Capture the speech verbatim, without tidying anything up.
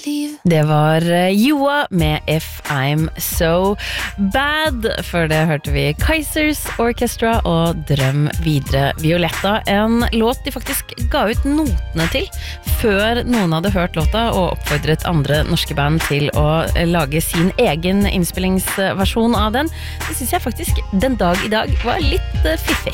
liv. Det var Joa med If I'm So Bad. Før det hørte vi Kaizers Orchestra og Drøm videre Violetta. En låt de faktisk ga ut notene til før noen hadde hørt låta og oppfordret andre norske band til å lage sin egen innspillingsversjon av den. Det synes jeg faktisk den dag i dag var litt fiffig.